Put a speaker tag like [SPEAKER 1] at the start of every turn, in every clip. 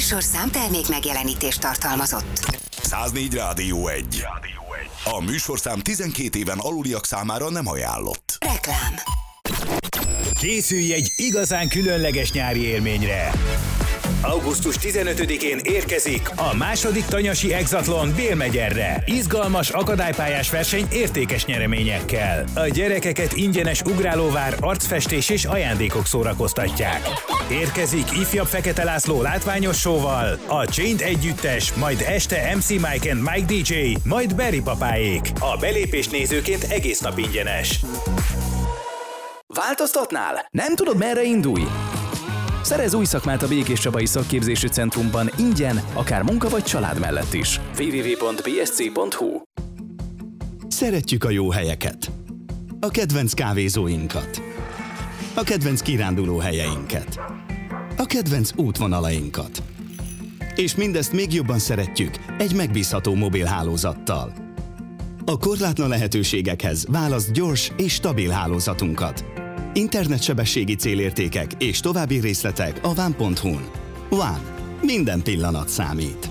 [SPEAKER 1] műsorszám termék megjelenítést tartalmazott.
[SPEAKER 2] 104 Rádió 1. A műsorszám 12 éven aluliak számára nem ajánlott.
[SPEAKER 1] Reklám.
[SPEAKER 3] Készülj egy igazán különleges nyári élményre! Augusztus 15-én érkezik a második tanyasi Exatlon Bélmegyerre. Izgalmas akadálypályás verseny értékes nyereményekkel. A gyerekeket ingyenes ugrálóvár, arcfestés és ajándékok szórakoztatják. Érkezik ifjabb Fekete László látványos showval, a Chained együttes, majd este MC Mike and Mike DJ, majd Berry papáék. A belépés nézőként egész nap ingyenes.
[SPEAKER 4] Változtatnál? Nem tudod, merre indulj? Szerezz új szakmát a Békés Csabai Szakképzési Centrumban ingyen, akár munka vagy család mellett is. www.bsc.hu.
[SPEAKER 5] Szeretjük a jó helyeket. A kedvenc kávézóinkat. A kedvenc kiránduló helyeinket. A kedvenc útvonalainkat. És mindezt még jobban szeretjük egy megbízható mobilhálózattal. A korlátlan lehetőségekhez válaszd gyors és stabil hálózatunkat. Internetsebességi célértékek és további részletek a van.hu-n. Van. Minden pillanat számít.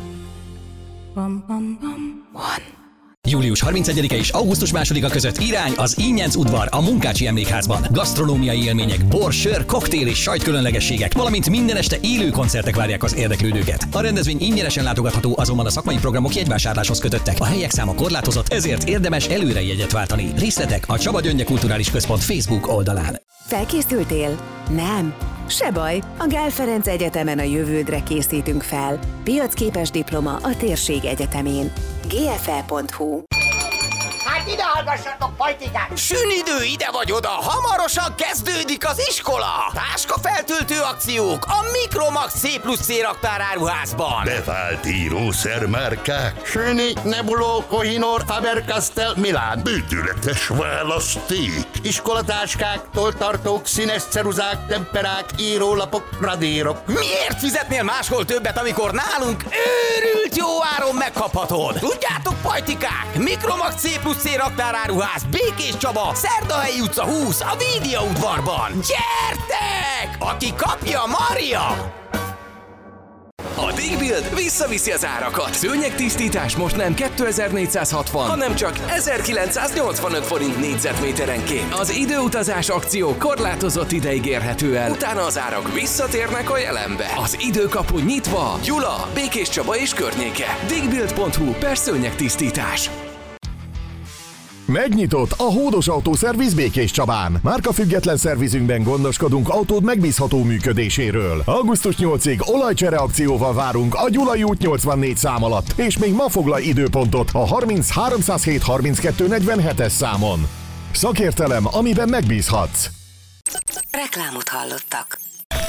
[SPEAKER 6] Július 31-e és augusztus 2-a között irány az Ínyenc udvar a Munkácsi Emlékházban. Gasztronómiai élmények, bor, sör, koktél és sajtkülönlegességek, valamint minden este élő koncertek várják az érdeklődőket. A rendezvény ingyenesen látogatható, azonban a szakmai programok jegyvásárláshoz kötöttek. A helyek száma korlátozott, ezért érdemes előre jegyet váltani. Részletek a Csaba Gyöngye Kulturális Központ Facebook oldalán.
[SPEAKER 7] Felkészültél? Nem? Se baj, a Gál Ferenc Egyetemen a jövődre készítünk fel. Piacképes diploma a térség egyetemén. gfe.hu.
[SPEAKER 8] Hát ide hallgassatok, pajtikák!
[SPEAKER 9] Sünidő ide vagy oda, hamarosan kezdődik az iskola! Táskafeltöltő akciók a Mikromax C+C raktáráruházban!
[SPEAKER 10] Bevált írószermárkák.
[SPEAKER 11] Süni, Nebuló, Kohinor, Faber-Castell, Milán.
[SPEAKER 10] Bődületes választék.
[SPEAKER 11] Iskolatáskák, tolltartók, színes ceruzák, temperák, írólapok, radírok.
[SPEAKER 9] Miért fizetnél máshol többet, amikor nálunk őrült jó áron megkaphatod? Tudjátok, pajtikák, Mikromax C+C raktáráruház, Békés Csaba, Szerdahelyi utca 20, a Vídia udvarban. Gyertek! Aki kapja, marja!
[SPEAKER 12] A Digbuild visszaviszi az árakat. Szőnyegtisztítás most nem 2460, hanem csak 1985 forint négyzetméterenként. Az időutazás akció korlátozott ideig érhető el. Utána az árak visszatérnek a jelenbe. Az időkapu nyitva. Gyula, Békés Csaba és környéke. Digbuild.hu/szőnyegtisztítás.
[SPEAKER 13] Megnyitott a Hódos Autószerviz Békés Csabán. Márkafüggetlen szervizünkben gondoskodunk autód megbízható működéséről. Augusztus 8-ig olajcsere akcióval várunk a Gyulai út 84 szám alatt, és még ma foglalj időpontot a 30 307 32 47-es számon. Szakértelem, amiben megbízhatsz.
[SPEAKER 1] Reklámot hallottak.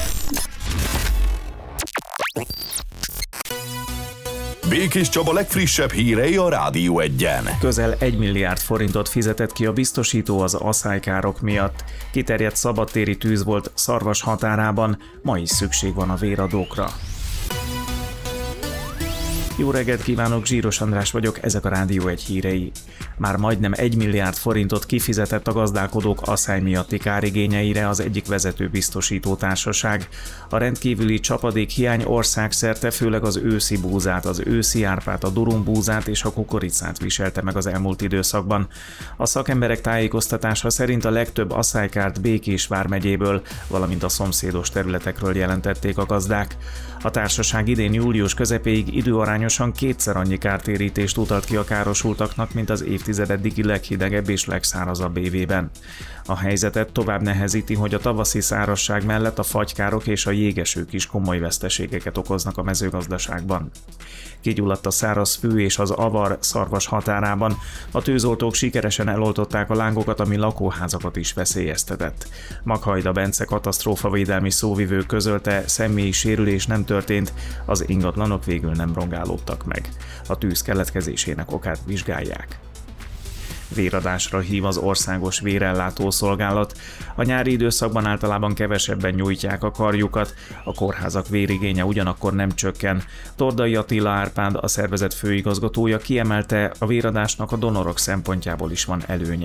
[SPEAKER 2] Békés Csaba legfrissebb hírei a Rádió 1-en.
[SPEAKER 14] Közel 1 milliárd forintot fizetett ki a biztosító az asszálykárok miatt. Kiterjedt szabadtéri tűz volt Szarvas határában, ma is szükség van a véradókra. Jó reggelt kívánok, Zsíros András vagyok, ezek a Rádió 1 hírei. Már majdnem 1 milliárd forintot kifizetett a gazdálkodók asszály miatti kárigényeire az egyik vezető biztosító társaság. A rendkívüli csapadék hiány országszerte főleg az őszi búzát, az őszi árpát, a durumbúzát és a kukoricát viselte meg az elmúlt időszakban. A szakemberek tájékoztatása szerint a legtöbb asszánykárt Békés vármegyéből, valamint a szomszédos területekről jelentették a gazdák. A társaság idén július közepéig időarányosan kétszer annyi kártérítést utalt ki a károsultaknak, mint az évtized eddigi leghidegebb és legszárazabb évében. A helyzetet tovább nehezíti, hogy a tavaszi szárazság mellett a fagykárok és a jégesők is komoly veszteségeket okoznak a mezőgazdaságban. Kigyulladt a száraz fű és az avar Szarvas határában. A tűzoltók sikeresen eloltották a lángokat, ami lakóházakat is veszélyeztetett. Maghajda Bence katasztrófavédelmi szóvivő közölte, személyi sérülés nem történt, az ingatlanok végül nem rongálódtak meg. A tűz keletkezésének okát vizsgálják. Véradásra hív az Országos Vérellátó Szolgálat. A nyári időszakban általában kevesebben nyújtják a karjukat, a kórházak vérigénye ugyanakkor nem csökken. Tordai Attila Árpád, a szervezet főigazgatója kiemelte, a véradásnak a donorok szempontjából is van előnye.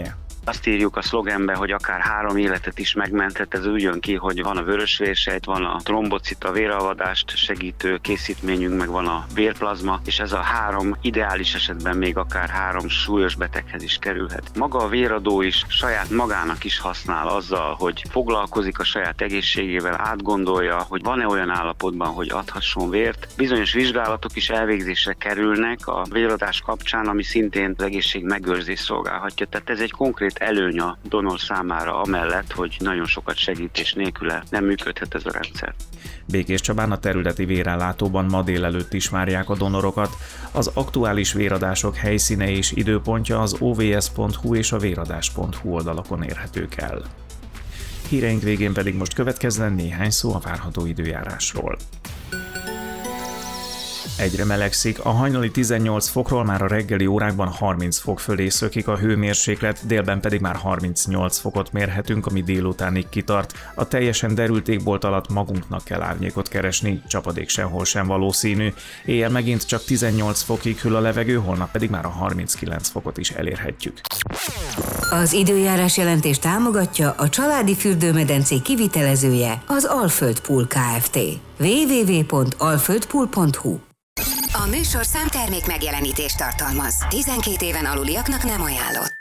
[SPEAKER 15] Azt írjuk a szlogenbe, hogy akár 3 életet is megmenthet, ez úgy jön ki, hogy van a vörösvérsejt, van a trombocit, a véralvadást segítő készítményünk, meg van a vérplazma, és ez a 3 ideális esetben még akár 3 súlyos beteghez is kerülhet. Maga a véradó is saját magának is használ azzal, hogy foglalkozik a saját egészségével, átgondolja, hogy van-e olyan állapotban, hogy adhasson vért. Bizonyos vizsgálatok is elvégzésre kerülnek a véradás kapcsán, ami szintén az egészség megőrzést szolgálhatja. Tehát ez egy konkrét előny a donor számára, amellett, hogy nagyon sokat segít, és nélküle nem működhet ez a rendszer.
[SPEAKER 14] Békés Csabán a területi vérellátóban ma délelőtt is várják a donorokat. Az aktuális véradások helyszíne és időpontja az ovs.hu és a véradás.hu oldalakon érhetők el. Híreink végén pedig most következzen néhány szó a várható időjárásról. Egyre melegszik, a hajnali 18 fokról már a reggeli órákban 30 fok fölé szökik a hőmérséklet, délben pedig már 38 fokot mérhetünk, ami délutánig kitart. A teljesen derült égbolt alatt magunknak kell árnyékot keresni, csapadék sehol sem valószínű. Éjjel megint csak 18 fokig hűl a levegő, holnap pedig már a 39 fokot is elérhetjük.
[SPEAKER 1] Az időjárás jelentés támogatja a családi fürdőmedencék kivitelezője, az Alföld Pool Kft. www.alföldpool.hu. A műsorszám termék megjelenítést tartalmaz. 12 éven aluliaknak nem ajánlott.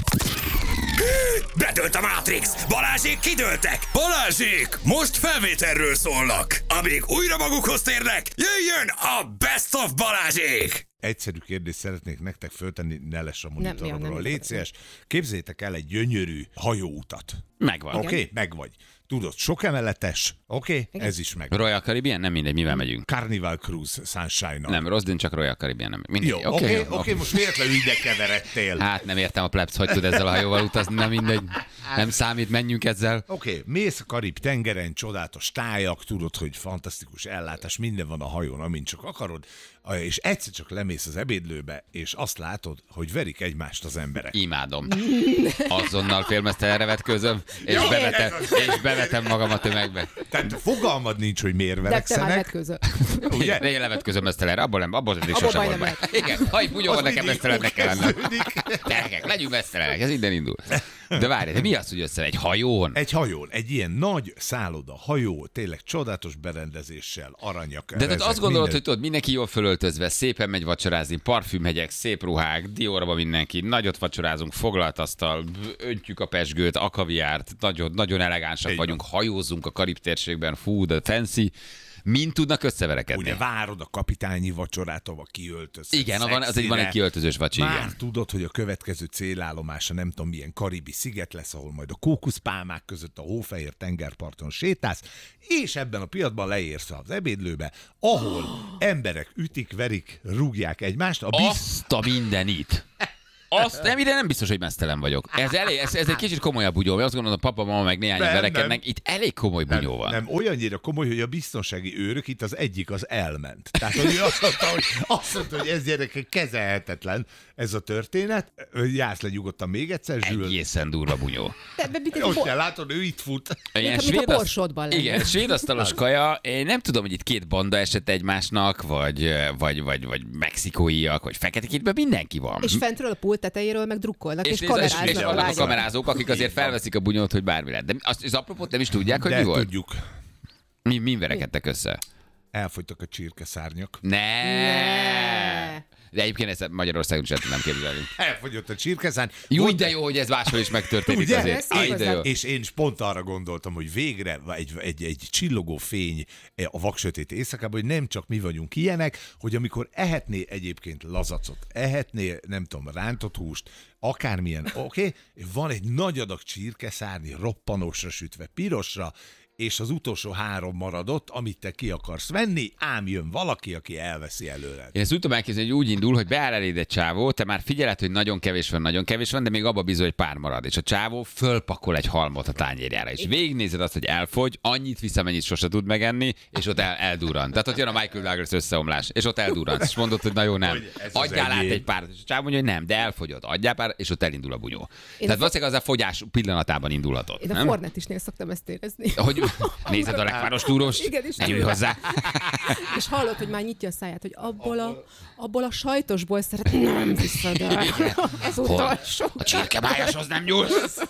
[SPEAKER 16] Bedőlt a Matrix! Balázsék kidőltek! Balázsék! Most felvételről szólnak! Amíg újra magukhoz térnek, jöjjön a Best of Balázsék!
[SPEAKER 17] Egyszerű kérdést szeretnék nektek föltenni, ne lesz a monitoromról. Légy szíves, képzeljétek el egy gyönyörű hajóutat.
[SPEAKER 18] Megvan.
[SPEAKER 17] Oké, megvagy. Tudod, sok emeletes, oké, ez is meg.
[SPEAKER 18] Royal Caribbean? Nem mindegy, mivel megyünk.
[SPEAKER 17] Carnival Cruise Sunshine-nal.
[SPEAKER 18] Nem, Rosdin, csak Royal Caribbean. Nem mindegy.
[SPEAKER 17] Jó, oké, most véletlenül ide keveredtél.
[SPEAKER 18] Hát nem értem a plebs, hogy tud ezzel a hajóval utazni, nem mindegy. Nem számít, menjünk ezzel.
[SPEAKER 17] Oké, mész a Karib-tengeren, csodálatos tájak, tudod, hogy fantasztikus ellátás, minden van a hajón, amint csak akarod, és egyszer csak lemész az ebédlőbe, és azt látod, hogy verik egymást az emberek.
[SPEAKER 18] Imádom. Azonnal félmeztelenre vetközöm, és bevetem magam a tömegbe.
[SPEAKER 17] Tehát fogalmad nincs, hogy miért verekszenek.
[SPEAKER 19] De te már vetközöl.
[SPEAKER 17] Ugye?
[SPEAKER 18] Én levetközöm mesztelenre, abból is sosem volt baj. Igen, ha itt bugyóban nekem mesztelennek kellene. Gyerekek, legyünk mesztelenek, ez innen indul. De várj, de mi az, hogy össze egy hajón?
[SPEAKER 17] Egy hajón, egy ilyen nagy szálloda, hajó, tényleg csodálatos berendezéssel, aranyak.
[SPEAKER 18] De azt gondolod, hogy tudod, mindenki jól fölöltözve, szépen megy vacsorázni, parfümhegyek, szép ruhák, Diorba mindenki, nagyot vacsorázunk, foglalt asztal, öntjük a pezsgőt, a kaviárt, nagyon elegánsak vagyunk, hajózunk a Karib térségben, fú, de fancy. Mind tudnak összeverekedni?
[SPEAKER 17] Ugye várod a kapitányi vacsorát, ahol kiöltözsz.
[SPEAKER 18] Igen, van egy kiöltözős vacsi.
[SPEAKER 17] Már
[SPEAKER 18] igen.
[SPEAKER 17] tudod, hogy a következő célállomása nem tudom milyen karibi sziget lesz, ahol majd a kókuszpálmák között a hófehér tengerparton sétálsz, és ebben a pillanatban leérsz az ebédlőbe, ahol emberek ütik, verik, rúgják egymást.
[SPEAKER 18] Azt a mindenit! Azt nem biztos, hogy meztelen vagyok. Ez egy kicsit komolyabb bunyó, mert azt gondolom, a papa, mama meg néhányan verekednek. Itt elég komoly bunyó van.
[SPEAKER 17] Nem, olyannyira komoly, hogy a biztonsági őrök itt az egyik az elment. Tehát, hogy azt mondta, hogy ez gyerekek kezelhetetlen ez a történet. Jársz le nyugodtan még egyszer, Zsül.
[SPEAKER 18] Egészen durva bunyó.
[SPEAKER 17] Ott kell látod, ő itt fut.
[SPEAKER 19] Ilyen
[SPEAKER 18] igen, svédasztalos kaja. Én nem tudom, hogy itt két banda esett egymásnak, vagy mexikóiak, vagy feketekítben mindenki van.
[SPEAKER 19] És fentről a pult tetejéről meg drukkolnak, és
[SPEAKER 18] kameráznak. És vannak a kamerázók, akik azért felveszik a bunyót, hogy bármi lehet. De az apropót nem is tudják, hogy mi volt?
[SPEAKER 17] Tudjuk.
[SPEAKER 18] Mi verekedtek össze?
[SPEAKER 17] Elfogytak a csirkeszárnyak.
[SPEAKER 18] Ne! De egyébként ezt Magyarországon sem tudnám képzelni.
[SPEAKER 17] Elfogyott a csirkeszárny.
[SPEAKER 18] Jó, de jó, hogy ez máshol is megtörténik
[SPEAKER 17] ugye?
[SPEAKER 18] Azért.
[SPEAKER 17] És én pont arra gondoltam, hogy végre egy csillogó fény a vaksötét éjszakában, hogy nem csak mi vagyunk ilyenek, hogy amikor ehetné egyébként lazacot, ehetné, nem tudom, rántott húst, akármilyen, oké, van egy nagy adag csirkeszárny, roppanósra sütve, pirosra, és az utolsó 3 maradott, amit te ki akarsz venni, ám jön valaki, aki elveszi előre.
[SPEAKER 18] Én ezt úgy tudom elképzelni, hogy úgy indul, hogy beáll eléd egy csávó, te már figyeled, hogy nagyon kevés van, de még abba bizony, hogy pár marad. És a csávó fölpakol egy halmot a tányérjára, és végignézed azt, hogy elfogy, annyit visz, amennyit sose tud megenni, és ott eldurran. Tehát ott jön a Michael Douglas összeomlás, és ott eldurran. És mondod, hogy na jó, nem. Adjál át egy párat, és a csávó mondja, hogy nem, de elfogyott. Adjál pár, és ott elindul a bunyó. Tehát valószínűleg az a fogyás pillanatában indulhatott.
[SPEAKER 19] Én a Fornetisnél szoktam ezt érezni.
[SPEAKER 18] Hogy Nézed a lekváros túrós,
[SPEAKER 19] Igen, és
[SPEAKER 18] ne ülj hozzá.
[SPEAKER 19] És hallod, hogy már nyitja a száját, hogy abból a sajtosból nem viszed el. Az utolsó.
[SPEAKER 18] A csirkemájashoz nem nyúlsz.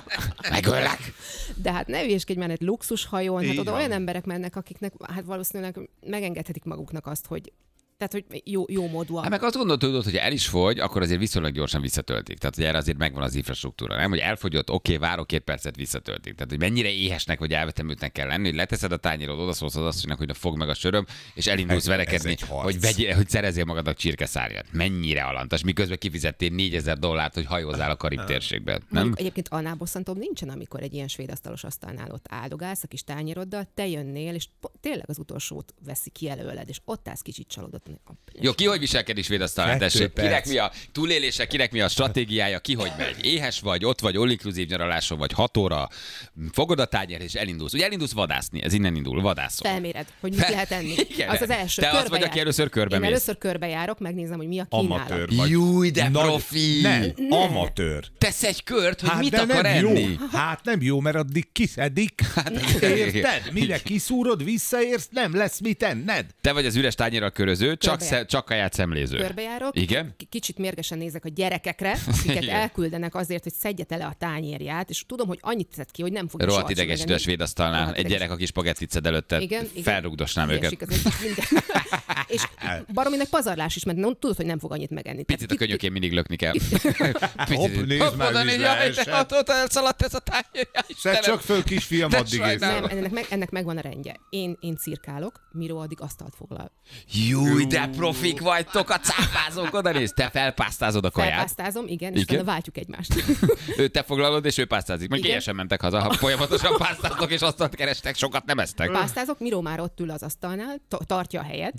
[SPEAKER 18] Megöllek.
[SPEAKER 19] De hát ne hülyéskedj már egy luxushajón, hát
[SPEAKER 17] Így
[SPEAKER 19] oda
[SPEAKER 17] van.
[SPEAKER 19] olyan emberek mennek, akiknek hát valószínűleg megengedhetik maguknak azt, hogy tehát, hogy jó módúak.
[SPEAKER 18] Hát meg azt gondolod, hogy el is fogy, akkor azért viszonylag gyorsan visszatöltik. Tehát, hogy erre azért megvan az infrastruktúra. Nem, hogy elfogyott, oké, várok 2 percet, visszatöltik. Tehát, hogy mennyire éhesnek vagy elvetemültnek kell lenni, hogy leteszed a tányérod, odaszólsz az asszonynak, hogy fogd meg a söröm, és elindulsz verekedni, hogy szerezzél magadnak csirkeszárnyat. Mennyire alantas, miközben kifizettél $4000, hogy hajózzál a Karib térségben. Nem?
[SPEAKER 19] Egyébként annál bosszantóbb nincsen, amikor egy ilyen svédasztalos asztalnál ott áldogálsz a kis tányéroddal, te jönnél, és tényleg az utolsót veszi ki előled, és ott állsz kicsit csalódott.
[SPEAKER 18] Jó, ki hogy viselkedik svédasztalán, tessék? Kinek mi a túlélése, kinek mi a stratégiája, ki hogy megy? Éhes vagy, ott vagy, all-inclusive nyaraláson vagy, 6 óra, fogod a tányért és elindulsz. Ugye elindulsz vadászni, ez innen indul, vadászol.
[SPEAKER 19] Felméred, hogy mit lehet enni.
[SPEAKER 18] Igen.
[SPEAKER 19] Az az első.
[SPEAKER 18] Te az vagy, aki először körbemész.
[SPEAKER 19] Én először körbejárok, megnézem, hogy mi a kínálat.
[SPEAKER 17] Amatőr vagy.
[SPEAKER 18] Júj, de profi!
[SPEAKER 17] Nem, amatőr.
[SPEAKER 18] Tesz egy kört, hogy mit
[SPEAKER 17] de
[SPEAKER 18] akar
[SPEAKER 17] nem
[SPEAKER 18] enni.
[SPEAKER 17] Jó. Hát nem jó, mert addig kiszedik. Érted? Mire kiszúrod, visszaérsz, nem lesz mit enned.
[SPEAKER 18] Te vagy az üres tányérral köröző,
[SPEAKER 19] Körbejár.
[SPEAKER 18] csak kaját szemléző.
[SPEAKER 19] Körbejárok,
[SPEAKER 18] Igen?
[SPEAKER 19] Kicsit mérgesen nézek a gyerekekre, akiket
[SPEAKER 18] Igen.
[SPEAKER 19] elküldenek azért, hogy szedje le a tányérját, és tudom, hogy annyit tett ki, hogy nem fogja
[SPEAKER 18] Rohadt
[SPEAKER 19] sohasem
[SPEAKER 18] idegesítő a
[SPEAKER 19] megenni.
[SPEAKER 18] svédasztalnál.
[SPEAKER 19] Rohadt
[SPEAKER 18] Egy
[SPEAKER 19] idegesítő.
[SPEAKER 18] gyerek, aki spagettit szed előtted,
[SPEAKER 19] Igen.
[SPEAKER 18] felrugdosnám őket.
[SPEAKER 19] Ilyesik azért minden. És barominek pazarlás is, mert tudod, hogy nem fog annyit megenni.
[SPEAKER 18] Picit a könyökén mindig lökni kell.
[SPEAKER 17] Hopp, nézd már, vízre esett.
[SPEAKER 18] Ott elszaladt ez a tányér.
[SPEAKER 17] Szedd csak föl, kisfiam,
[SPEAKER 18] De
[SPEAKER 17] addig ész.
[SPEAKER 19] Nem, ennek megvan a rendje. Én cirkálok, Miró addig asztalt foglal.
[SPEAKER 18] Júj, de profik vagytok, a cápázók, oda néz, te felpásztázod a kaját.
[SPEAKER 19] Felpásztázom, igen, és utána váltjuk egymást.
[SPEAKER 18] Te foglalod, és ő pásztázik. Meg éhesen mentek haza, ha folyamatosan pásztáztok, és azt kerestek, sokat nem esztek.
[SPEAKER 19] Pásztázok, Miró már ott ül az asztalnál, tartja a helyet.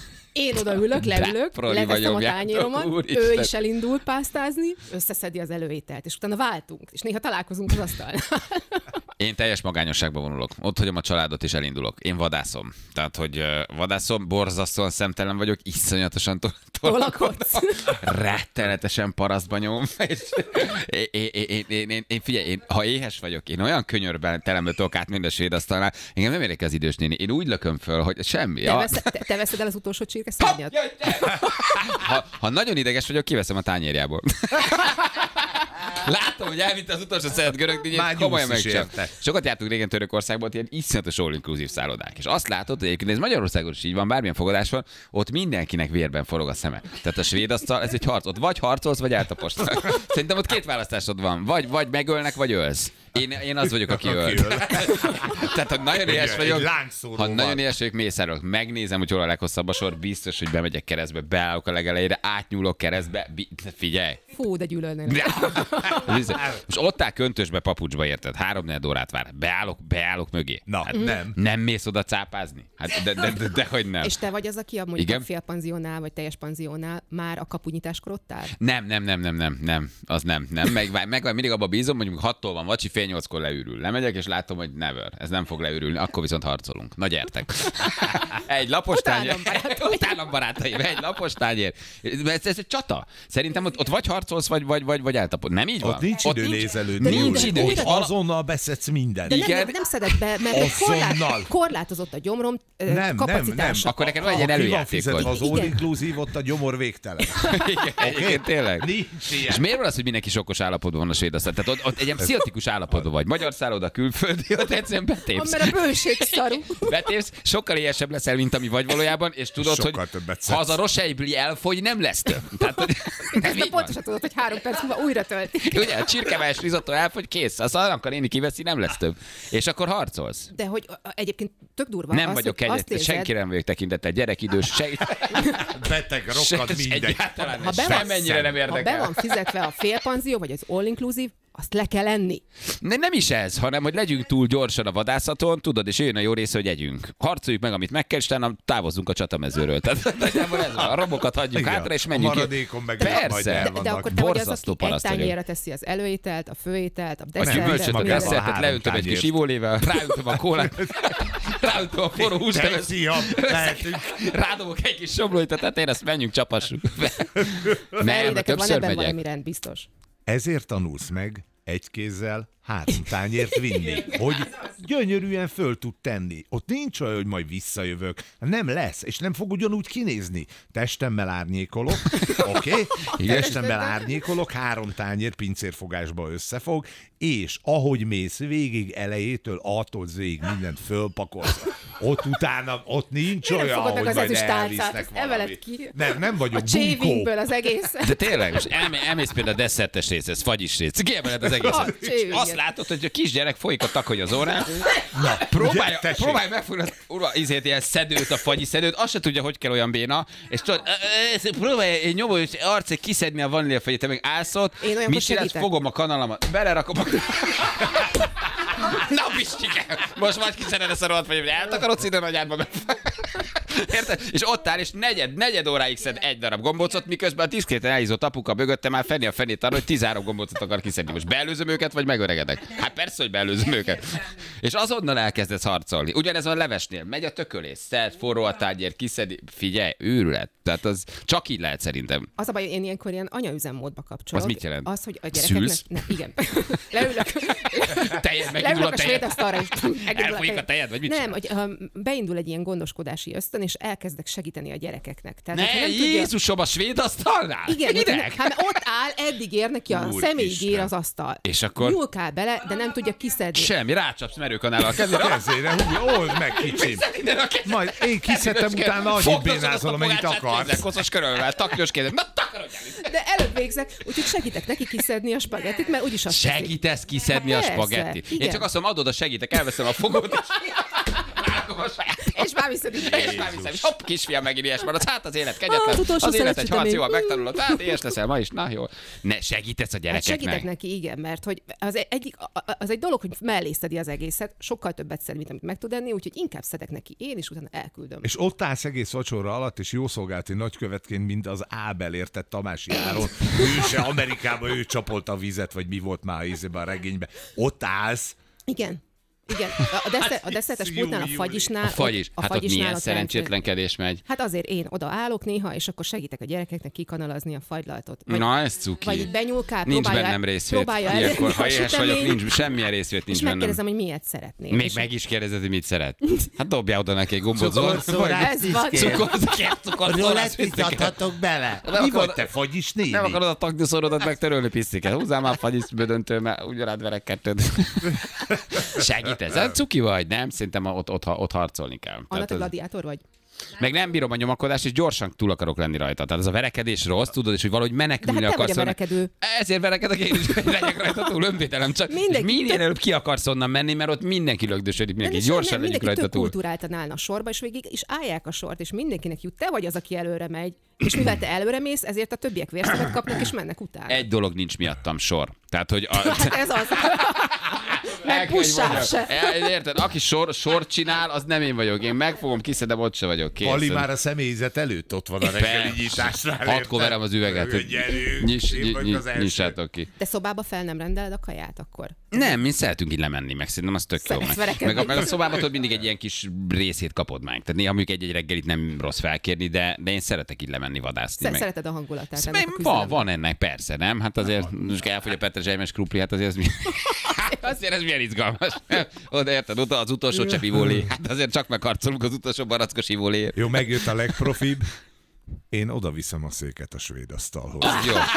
[SPEAKER 19] Én odaülök, leülök,
[SPEAKER 18] proli
[SPEAKER 19] leteszem a
[SPEAKER 18] vagyok,
[SPEAKER 19] tányéromat,
[SPEAKER 18] úristen.
[SPEAKER 19] ő is elindul pásztázni, összeszedi az előételt, és utána váltunk, és néha találkozunk az asztalnál.
[SPEAKER 18] Én teljes magányosságba vonulok. Ott hagyom a családot, és elindulok. Én vadászom. Tehát, hogy vadászom, borzasztóan szemtelen vagyok, iszonyatosan
[SPEAKER 19] Tolakodsz.
[SPEAKER 18] rettenetesen parasztba nyom. Én figyelj, ha éhes vagyok, én olyan könyörben telembe tudok át minden svédasztalnál, engem nem érek az idős néni. Én úgy lököm föl, hogy semmi.
[SPEAKER 19] Te veszed el az utolsó csirkeszárnyat?
[SPEAKER 18] Ha nagyon ideges vagyok, kiveszem a tányérjából. Látom, hogy elvitte az utolsó szeret görög,
[SPEAKER 17] Már
[SPEAKER 18] komolyan
[SPEAKER 17] nyúlsz is
[SPEAKER 18] megcsap.
[SPEAKER 17] érte.
[SPEAKER 18] Sokat jártunk régen Törökországban, ott ilyen iszonyatos all-inclusive szállodák. És azt látod, hogy egyébként ez Magyarországon is így van, bármilyen fogadás van, ott mindenkinek vérben forog a szeme. Tehát a svéd asztal, ez egy harc. Ott vagy harcolsz, vagy eltaposnak. Szerintem ott 2 választásod van. Vagy megölnek, vagy ölsz. Én az vagyok, aki öl. Tehát, ha nagyon éhes vagyok, mészárolok, megnézem, hogy hol a leghosszabb a sor, biztos, hogy bemegyek keresztbe, beállok a legelejére, átnyúlok keresztbe, figyelj.
[SPEAKER 19] Fú, de gyűlölnének.
[SPEAKER 18] Most ott áll köntösbe, papucsba, érted? 3-4 órát vár. Beállok mögé.
[SPEAKER 17] Na,
[SPEAKER 18] hát,
[SPEAKER 17] nem.
[SPEAKER 18] Nem mész oda cápázni? Hát dehogy nem.
[SPEAKER 19] És te vagy az, aki mondjuk a félpanziónál, vagy teljes panziónál már a kapunyitáskor ott áll?
[SPEAKER 18] Nem. Az nem. Meg mindig abba bízom, mondjuk 6-tól van vacsi, fél 8-kor leürül. Lemegyek, és látom, hogy never. Ez nem fog leürülni, akkor viszont harcolunk. Na gyertek. Egy lapos tányér. Utálom barátaim, egy lapos tányér. Ez egy csata. Szerintem ott vagy harcolsz, vagy eltapod. Nem így van?
[SPEAKER 17] Ott nincs idő nézelődni.
[SPEAKER 18] Nincs idő.
[SPEAKER 17] Ott azonnal beszedsz mindent.
[SPEAKER 19] De nem szeded be, mert korlátozott a gyomrom kapacitása.
[SPEAKER 18] Akkor neked van egy ilyen előjátékod.
[SPEAKER 17] Az all-inclusive, ott a gyomor végtelen.
[SPEAKER 18] Igen, tényleg.
[SPEAKER 17] Nincs ilyen.
[SPEAKER 18] És miért van az, hogy mindenki sokkos állapotban van a svéd asztal? Tehát ott egy ilyen pszichotikus állapotban vagy. Magyar szálloda, külföldi, ott egyszerűen betépsz.
[SPEAKER 19] Mert a bőség szarú.
[SPEAKER 18] Betépsz, sokkal éhesebb leszel, mint ami vagy valójában, és tudod,
[SPEAKER 17] sokkal
[SPEAKER 18] hogy ha az a rosejbli elfogy, nem lesz több. Tehát,
[SPEAKER 19] de pontosan tudod, hogy 3 perc múlva újra töltik.
[SPEAKER 18] Ugye, a csirkemájas risotto elfogy, kész. Az annak a néni kiveszi, nem lesz több. És akkor harcolsz.
[SPEAKER 19] De hogy egyébként tök durva.
[SPEAKER 18] Nem vagyok egyet, senkire nem vagyok tekintettel, gyerek, idős,
[SPEAKER 17] beteg, rokkad, mindegy.
[SPEAKER 18] Egyáltalán mennyire nem érdekel.
[SPEAKER 19] Ha be van fizetve a félpanzió, vagy az all-inclusive, azt le kell enni.
[SPEAKER 18] Nem is ez, hanem hogy legyünk túl gyorsan a vadászaton, tudod, és jön a jó része, hogy együnk. Harcoljuk meg, amit meg kell, és utána távozzunk a csatamezőről. Tehát a robokat hagyjuk hátra, és menjünk.
[SPEAKER 17] A maradékon meg
[SPEAKER 18] persze.
[SPEAKER 19] De akkor te vagy az, aki egy tányérra teszi az előételt, a főételt, a desszertet.
[SPEAKER 18] A desszertet, leöntöm egy kis ivólével, ráöntöm a kólát, ráöntöm a forró hústevet, rádobok egy kis somlóit a tetején, azt menjünk, csapassuk. Nem,
[SPEAKER 19] többször
[SPEAKER 18] megyek.
[SPEAKER 19] Valami rend, biztos.
[SPEAKER 17] Ezért tanulsz meg egy kézzel 3 tányért vinni, hogy gyönyörűen föl tud tenni. Ott nincs olyan, hogy majd visszajövök. Nem lesz, és nem fog ugyanúgy kinézni. Testemmel árnyékolok, oké? Testemmel árnyékolok, 3 tányér pincérfogásba összefog, és ahogy mész végig elejétől, attól végig mindent fölpakolsz. Ott utána, ott nincs
[SPEAKER 19] Én nem
[SPEAKER 17] olyan,
[SPEAKER 19] fogod meg
[SPEAKER 17] hogy
[SPEAKER 19] az
[SPEAKER 17] majd
[SPEAKER 19] ezüst tálcát,
[SPEAKER 17] elvisznek
[SPEAKER 19] ezt emeled
[SPEAKER 17] valamit.
[SPEAKER 19] ki.
[SPEAKER 17] Nem vagyok
[SPEAKER 19] a shavingből az egész.
[SPEAKER 18] De tényleg, most elmész például a desszertes részhez, fagyis rész, kiemeled az egészet. És azt látod, hogy a kisgyerek folyik a takony az órán, próbálj megfogni az ilyen szedőt, a fagyi szedőt, azt se tudja, hogy kell olyan béna, és tudod, próbálj nyomó arcig kiszedni a vaníliafagyit, te meg állsz ott, mit csinálsz, fogom a kanalamat, belerakom a... Na, Pistike, most majd kiszeded ezt a rohadt fagyit, eltakarodsz ide nagyádba. Érted? És ott áll, és negyed óráig szed egy darab gombócot, miközben a diszkréten elhízott apuka mögötte már fenni a fenét arra, hogy 13 gombócot akar kiszedni. Most beelőzöm őket, vagy megöregedek? Hát persze, hogy beelőzöm őket. És azonnal elkezdesz harcolni. Ugyanez van a levesnél. Megy a tökölés, szed, forró a tányér, kiszedi. Figyelj, őrület. Tehát az csak így lehet szerintem.
[SPEAKER 19] Az a baj, én ilyenkor ilyen anyaüzemmódba kapcsolok.
[SPEAKER 18] Az mit jelent?
[SPEAKER 19] Az, hogy a gyerekeknek...
[SPEAKER 18] Szülsz?
[SPEAKER 19] Nem, igen. Leülök.
[SPEAKER 18] Tejed, megindul a
[SPEAKER 19] a svédasztalra, és
[SPEAKER 18] elfolyik a tejed, vagy mit
[SPEAKER 19] nem, hogy beindul egy ilyen gondoskodási ösztön, és elkezdek segíteni a gyerekeknek. Tehát,
[SPEAKER 18] ne, Jézusom, a svéd asztalnál?
[SPEAKER 19] Igen, hát ott áll, eddig ér neki a személyig ér az asztal.
[SPEAKER 18] És akkor?
[SPEAKER 19] Nyúlkál bele, de nem tudja kiszedni.
[SPEAKER 18] Semmi, rácsapsz merőkanállal a kezére.
[SPEAKER 17] Old meg, kicsim. Majd én kiszedtem, utána annyit bénázolom, amennyit akarsz.
[SPEAKER 18] Koszos körülvel, taknyos kézzel. Na, takarodjál!
[SPEAKER 19] De előbb végzek, úgyhogy segítek neki kiszedni a spagettit, mert úgyis azt
[SPEAKER 18] segítesz kiszedni a spagettit. Én csak azt mondom, adod a segítek, elveszem a fogót,
[SPEAKER 19] és már viszed is.
[SPEAKER 18] És hopp, kisfiam, megint ilyes marad. Hát az élet kegyetlen. Az élet egy harc, jól megtanulod. Hát ilyes leszel ma is. Na jó. Ne segítesz a gyerekeknek.
[SPEAKER 19] Hát segítek neki, igen, mert hogy az egy dolog, hogy mellé szedi az egészet, sokkal többet szed, mint amit meg tud enni, úgyhogy inkább szedek neki én, és utána elküldöm.
[SPEAKER 17] És ott állsz egész vacsora alatt, és jószolgálati nagykövetként, mint az Ábel, értett Tamási Áron. Ő se Amerikában, ő csapolta a vizet, vagy mi volt már a regényben. Ott állsz.
[SPEAKER 19] Igen. Igen, a desszertes pultnál, a fagyisnál...
[SPEAKER 18] A fagyis. Hát ott milyen szerencsétlenkedés megy.
[SPEAKER 19] Hát azért én oda állok néha, és akkor segítek a gyerekeknek kikanalazni a fagylaltot.
[SPEAKER 18] Na, ez cuki.
[SPEAKER 19] Vagy benyúlkál,
[SPEAKER 18] nincs bennem részvét. Ilyenkor, ha éhes vagyok, nincs semmilyen részvét nincs
[SPEAKER 19] bennem. És megkérdezem, hogy miért szeretném.
[SPEAKER 18] Még meg is kérdezed, hogy mit szeret. Hát dobjál oda neki egy gombot.
[SPEAKER 11] Cukorszórát piszkáltatok bele.
[SPEAKER 17] Mi vagy te, fagyis néni?
[SPEAKER 18] Nem akarod a taknyúszorodat megtörölni, pisztiket. Húzzál már fagyis bödöntő, mert ugyanád verek kettőt. Segítesz? Cuki vagy? Nem, szerintem ott harcolni kell.
[SPEAKER 19] Anna, te gladiátor vagy?
[SPEAKER 18] Meg nem bírom a nyomakodást, és gyorsan túl akarok lenni rajta. Tehát ez a verekedés rossz, tudod, és hogy valahogy menekülni
[SPEAKER 19] akarsz.
[SPEAKER 18] De hát
[SPEAKER 19] te vagy a verekedő.
[SPEAKER 18] Ezért verekedek én is, hogy legyek rajta túl, önvédelem csak. Minél előbb ki akarsz onnan menni, mert ott mindenki lögdösödik, mindenki gyorsan legyünk rajta túl.
[SPEAKER 19] Mindenki kultúráltan állna a sorba, és végig is állják a sort, és mindenkinek jut. Te vagy az, aki előre megy. És mivel te előre mész, ezért a többiek vérszemet kapnak, és mennek utána.
[SPEAKER 18] Egy dolog nincs miattam, sor. Tehát, hogy...
[SPEAKER 19] Hát ez az. Meg pussál se.
[SPEAKER 18] Érted? Aki sort csinál, az nem én vagyok. Én megfogom, kiszedem, ott se vagyok. Kész.
[SPEAKER 17] Ali már a személyzet előtt ott van a reggeli nyitásnál.
[SPEAKER 18] Hatkor verem az üveget, hogy nyissátok ki.
[SPEAKER 19] De szobába fel nem rendeled a kaját akkor?
[SPEAKER 18] Nem, mi szeretünk így lemenni, meg szerintem az tök jó. Meg a szobában tudod mindig egy ilyen kis részét kapod meg. Tehát néha mondjuk egy reggelit nem rossz felkérni, de én szeretek így lemenni vadászni.
[SPEAKER 19] Szereted a hangulatát.
[SPEAKER 18] Van ennek, persze, nem? Hát azért most elfogy a petrezselymes krupli, hát azért ez milyen izgalmas. Oda érted, oda az utolsó csepp ivólé. Hát azért csak megharcolunk az utolsó barackos ivólé.
[SPEAKER 17] Jó, megjött a legprofibb. Én oda viszem a széket a svéd asztalhoz.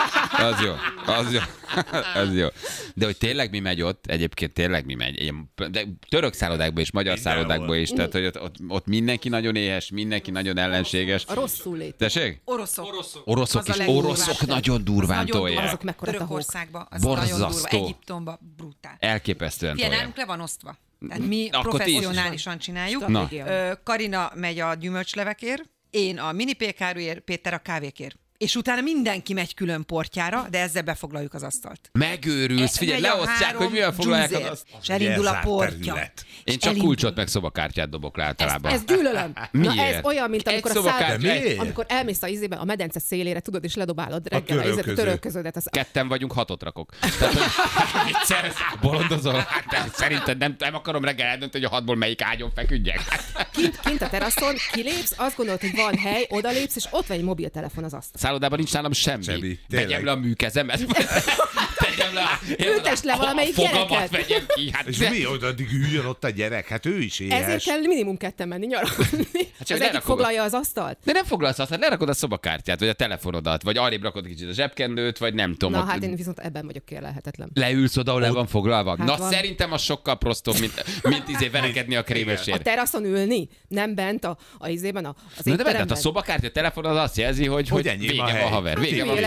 [SPEAKER 18] Az jó. De hogy tényleg mi megy ott, egyébként tényleg mi megy. De török szállodákból és magyar szállodákból is, tehát hogy ott mindenki nagyon éhes, mindenki nagyon ellenséges.
[SPEAKER 19] A rosszul lét.
[SPEAKER 18] Tessék?
[SPEAKER 20] Oroszok
[SPEAKER 18] nagyon durván tolják.
[SPEAKER 19] Azok mekkora
[SPEAKER 20] Törökországban, az nagyon durva, Egyiptomban brutál.
[SPEAKER 18] Elképesztően tolják.
[SPEAKER 20] Nálunk le van osztva. Tehát mi professzionálisan csináljuk. Karina megy a gyümölcslevekért, én a mini pékáruért, Péter a kávékért. És utána mindenki megy külön portyára, de ezzel befoglaljuk az asztalt.
[SPEAKER 18] Megőrülsz, figyelj, leosztják, hogy mivel foglalják az asztalt.
[SPEAKER 20] És elindul a portya.
[SPEAKER 18] Én csak kulcsot meg szobakártyát dobok le általában.
[SPEAKER 19] Ez gyűlölöm.
[SPEAKER 18] Miért?
[SPEAKER 19] Na ez olyan, mint amikor elmész a izébe, a medence szélére, tudod, és ledobálod reggel a törölköződet.
[SPEAKER 18] Ketten vagyunk, 6-ot rakok. Viccelsz, bolondozol? Hát, szerinted nem akarom reggel eldönteni, hogy a 6-ból melyik ágyon feküdjek.
[SPEAKER 19] kint a teraszon kilépsz, azt gondolod, hogy van hely, odalépsz, és ott van egy mobiltelefon az asztal.
[SPEAKER 18] Szállodában nincs nálam semmi. Tegyem le a műkezemet. Tegyem le.
[SPEAKER 19] Ültesd le valamelyik gyereket.
[SPEAKER 18] Vegyem ki. Hát
[SPEAKER 17] és mi, hogy addig üljön ott a gyerek? Hát ő is éhes.
[SPEAKER 19] Ezért kell minimum ketten menni nyaralni. Hát az egyik foglalja az asztalt.
[SPEAKER 18] De nem foglalsz asztalt, lerakod a szobakártyát, vagy a telefonodat, vagy arrébb rakod kicsit a zsebkendőt, vagy nem tudom.
[SPEAKER 19] Na hát én viszont ebben vagyok kérlelhetetlen.
[SPEAKER 18] Leülsz oda, ahol le van foglalva?
[SPEAKER 19] Hát
[SPEAKER 18] na
[SPEAKER 19] van.
[SPEAKER 18] Szerintem az sokkal prostóbb, mint verekedni a krémesért.
[SPEAKER 19] A teraszon ülni, nem bent az étteremben.
[SPEAKER 18] A szobakártya, a telefon az azt jelzi, hogy vége van, haver. Vége van.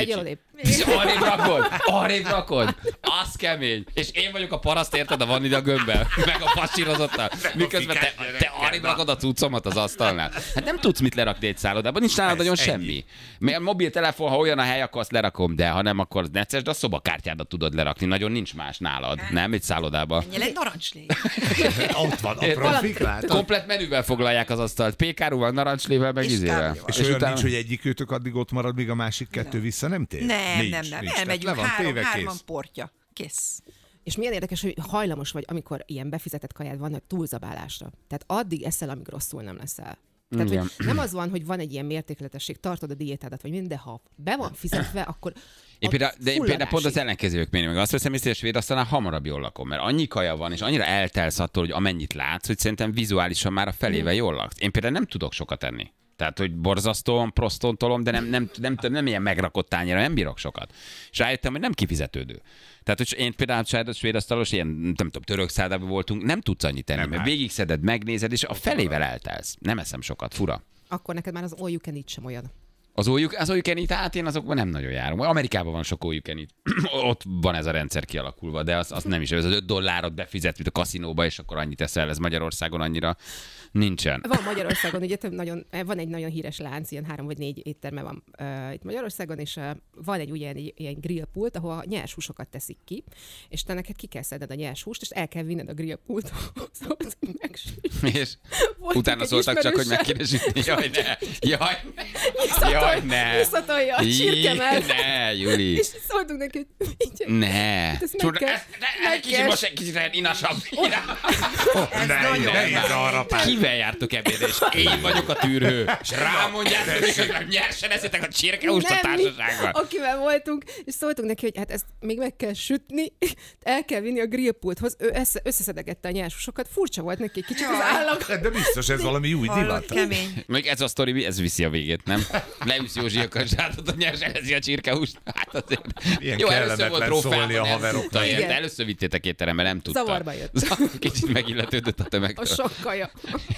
[SPEAKER 18] Arrébb rakod. Az kemény. És én vagyok a paraszt, érted, a van ide a gömbbel, meg a pasírozottal. Miközben te arrébb rakod a cuccomat az asztalnál. Hát nem tudsz mit lerakni egy szállodában, nincs nálad nagyon semmi. Mert a mobiltelefon, ha olyan a hely, akkor azt lerakom, de ha nem, akkor necces, de a szobakártyádat tudod lerakni. Nagyon nincs más nálad, nem? Egy szállodában.
[SPEAKER 20] Menjél egy narancslé.
[SPEAKER 17] Ott van a profik, látod?
[SPEAKER 18] Komplet menüvel foglalják az asztalt. Pékárúval, narancslével, meg izével.
[SPEAKER 17] És olyan nincs, hogy egyik őtök addig ott marad, míg a másik kettő vissza nem tér?
[SPEAKER 20] Nem. Elmegyünk hárman portja. Kész.
[SPEAKER 19] És milyen érdekes, hogy hajlamos vagy, amikor ilyen befizetett kajád van, túlzabálásra. Tehát addig eszel, amíg rosszul nem leszel. Tehát, hogy nem az van, hogy van egy ilyen mértékletesség, tartod a diétádat, vagy minden, de ha be van fizetve, akkor
[SPEAKER 18] Én például pont az ellenkezők mérni, meg azt veszem észre, hogy a svéd asztalnál hamarabb jól lakom, mert annyi kaja van, és annyira eltelsz attól, hogy amennyit látsz, hogy szerintem vizuálisan már a felével jól laksz. Én például nem tudok sokat enni. Tehát, hogy borzasztóan prostontolom, de nem ilyen megrakott tányéra, nem bírok sokat. És rájöttem, hogy nem kifizetődő. Tehát, hogy én például svéd asztalos, ilyen, nem tudom, török szállodában voltunk, nem tudsz annyit tenni, mert végigszeded, megnézed, és a felével eltelsz. Nem eszem sokat, fura.
[SPEAKER 19] Akkor neked már az all you can eat sem olyan.
[SPEAKER 18] Az all you can eat, hát én azokban nem nagyon járom. Amerikában van sok all you can eat. Ott van ez a rendszer kialakulva, de az nem is. Ez az $5 befizet, mint a kaszinóba, és akkor annyit eszel, ez Magyarországon annyira nincsen.
[SPEAKER 19] Van Magyarországon, ugye van egy nagyon híres lánc, ilyen 3 vagy 4 étterme van itt Magyarországon, és van egy ilyen grillpult, ahol nyers húsokat teszik ki, és te neked ki kell szedned a nyers húst, és el kell vinned a grillpulthoz, hogy
[SPEAKER 18] és utána szóltak csak, hogy meg kéne sütni. Jaj, ne!
[SPEAKER 19] Visszatolja a csirke mellett.
[SPEAKER 18] Ne, Juli!
[SPEAKER 19] És szóltunk neki, hogy
[SPEAKER 18] ne! Most kicsit lehet inasabb. Kivel jártok ebédre, és én vagyok a tűrhő, és rámondjátok, hogy nyersen eszitek a csirkehúst a társaságban.
[SPEAKER 19] Akivel voltunk, és szóltunk neki, hogy hát ezt még meg kell sütni, el kell vinni a grillpulthoz, ő összeszedegette a nyershúsokat, furcsa volt neki kicsit az állam.
[SPEAKER 17] De biztos ez valami új divat.
[SPEAKER 18] Még ez a sztori, ez viszi a végét, nem? Leülsz Józsi a kazsátot, a nyersen eszi a csirkehúst. Hát azért.
[SPEAKER 17] Ilyen jó, kellemetlen szólni a haveroknak.
[SPEAKER 18] Először vittétek étterembe, nem tudta.
[SPEAKER 19] Zavarba jött.
[SPEAKER 18] Kicsit megilletődött a tömegtől.
[SPEAKER 19] A sok kaja.